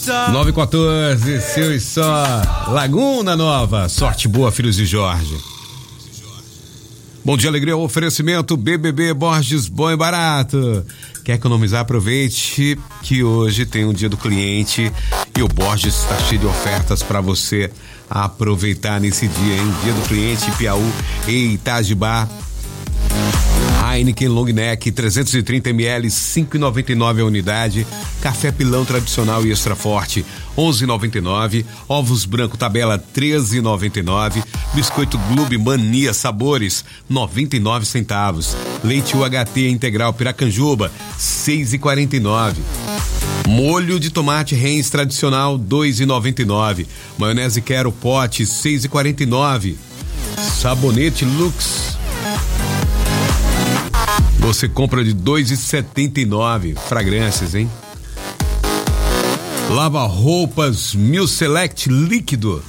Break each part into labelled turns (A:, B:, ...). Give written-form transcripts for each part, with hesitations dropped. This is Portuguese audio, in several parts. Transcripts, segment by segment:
A: 914, seu e só. Laguna Nova, sorte boa, filhos de Jorge. Bom dia, alegria, oferecimento BBB Borges, bom e barato. Quer economizar? Aproveite que hoje tem um dia do cliente e o Borges está cheio de ofertas para você aproveitar nesse dia, hein? Dia do cliente, Piauí e Itajibá. Heineken Long Neck 330 ml, 5,99 a unidade. Café Pilão tradicional e extra forte, 11,99. Ovos branco tabela, 13,99. Biscoito Gloob Mania Sabores, 99 centavos. Leite UHT integral Piracanjuba, 6,49. Molho de tomate Heinz tradicional, 2,99. Maionese Quero pote, 6,49. Sabonete Lux você compra de 2,79. Fragrâncias, hein? Lava roupas Mil Select líquido,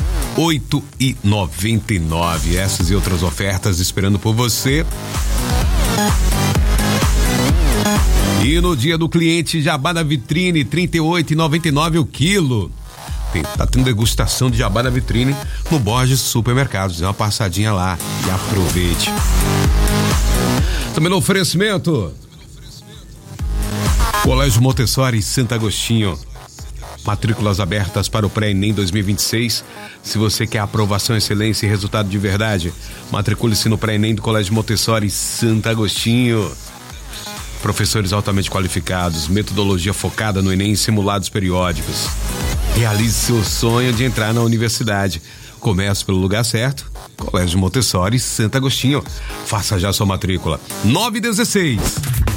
A: 8,99. Essas e outras ofertas esperando por você. E no dia do cliente, jabá da vitrine, 38,99 o quilo. Tá tendo degustação de jabá da vitrine no Borges Supermercados. Dê uma passadinha lá e aproveite. Também no oferecimento Colégio Montessori Santo Agostinho. Matrículas abertas para o pré-ENEM 2026. Se você quer aprovação, excelência e resultado de verdade, matricule-se no pré-ENEM do Colégio Montessori Santo Agostinho. Professores altamente qualificados, metodologia focada no ENEM e simulados periódicos. Realize seu sonho de entrar na universidade. Comece pelo lugar certo. Colégio Montessori Santo Agostinho. Faça já sua matrícula. 916.